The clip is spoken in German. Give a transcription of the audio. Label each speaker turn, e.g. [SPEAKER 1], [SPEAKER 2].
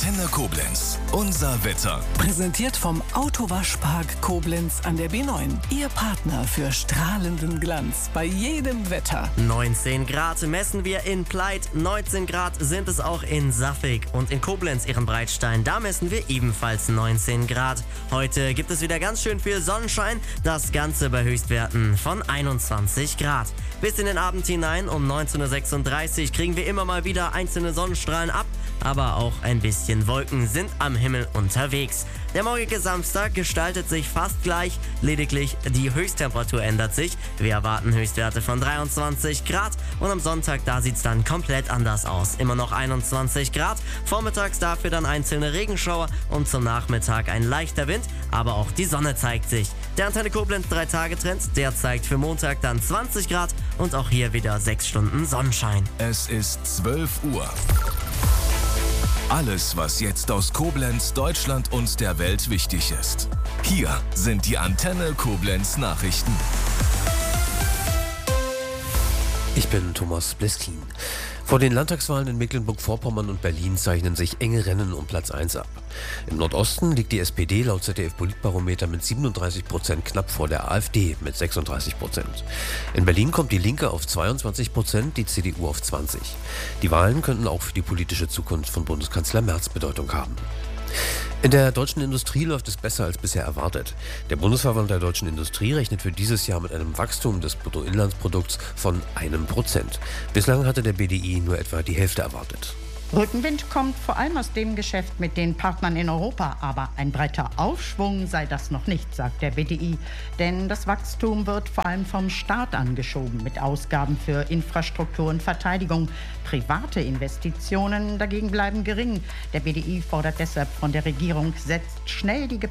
[SPEAKER 1] Antenne Koblenz. Unser Wetter.
[SPEAKER 2] Präsentiert vom Autowaschpark Koblenz an der B9. Ihr Partner für strahlenden Glanz bei jedem Wetter.
[SPEAKER 3] 19 Grad messen wir in Pleit, 19 Grad sind es auch in Saffig und in Koblenz Ehrenbreitstein. Da messen wir ebenfalls 19 Grad. Heute gibt es wieder ganz schön viel Sonnenschein, das Ganze bei Höchstwerten von 21 Grad. Bis in den Abend hinein um 19.36 Uhr kriegen wir immer mal wieder einzelne Sonnenstrahlen ab, aber auch ein bisschen Wolken sind am Himmel unterwegs. Der morgige Samstag gestaltet sich fast gleich, lediglich die Höchsttemperatur ändert sich. Wir erwarten Höchstwerte von 23 Grad und am Sonntag, da sieht es dann komplett anders aus. Immer noch 21 Grad, vormittags dafür dann einzelne Regenschauer und zum Nachmittag ein leichter Wind, aber auch die Sonne zeigt sich. Der Antenne Koblenz 3-Tage-Trend, der zeigt für Montag dann 20 Grad und auch hier wieder 6 Stunden Sonnenschein.
[SPEAKER 1] Es ist 12 Uhr. Alles, was jetzt aus Koblenz, Deutschland und der Welt wichtig ist. Hier sind die Antenne Koblenz Nachrichten.
[SPEAKER 4] Ich bin Thomas Bleskin. Vor den Landtagswahlen in Mecklenburg-Vorpommern und Berlin zeichnen sich enge Rennen um Platz 1 ab. Im Nordosten liegt die SPD laut ZDF-Politbarometer mit 37% knapp vor der AfD mit 36%. In Berlin kommt die Linke auf 22%, die CDU auf 20%. Die Wahlen könnten auch für die politische Zukunft von Bundeskanzler Merz Bedeutung haben. In der deutschen Industrie läuft es besser als bisher erwartet. Der Bundesverband der deutschen Industrie rechnet für dieses Jahr mit einem Wachstum des Bruttoinlandsprodukts von 1%. Bislang hatte der BDI nur etwa die Hälfte erwartet.
[SPEAKER 5] Rückenwind kommt vor allem aus dem Geschäft mit den Partnern in Europa. Aber ein breiter Aufschwung sei das noch nicht, sagt der BDI. Denn das Wachstum wird vor allem vom Staat angeschoben mit Ausgaben für Infrastruktur und Verteidigung. Private Investitionen dagegen bleiben gering. Der BDI fordert deshalb von der Regierung, setzt schnell die